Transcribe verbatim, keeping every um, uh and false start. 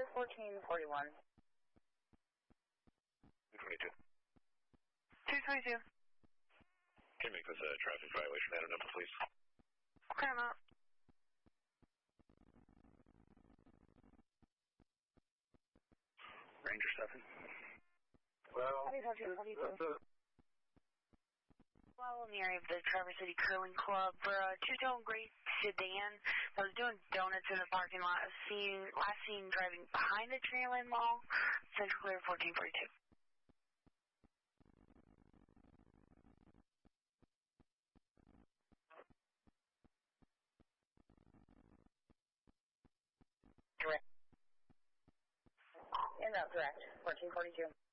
fourteen forty-one. twenty-two. two twenty-two. Can you make this a traffic violation item number, please? Okay, I'm out. Ranger seven. Well, How do you talk to you? How do you do? Well, in the area of the Traverse City Curling Club for a two-tone gray sedan. I was doing donuts in the parking lot. I was seen, last seen driving behind the Trailer Mall, Central Clear fourteen forty-two. Correct. In that correct. fourteen forty-two.